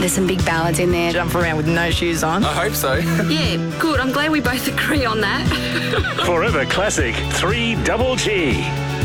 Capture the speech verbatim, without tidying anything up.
There's some big ballads in there. Jump around with no shoes on. I hope so. Yeah, good. I'm glad we both agree on that. Forever Classic three Double G.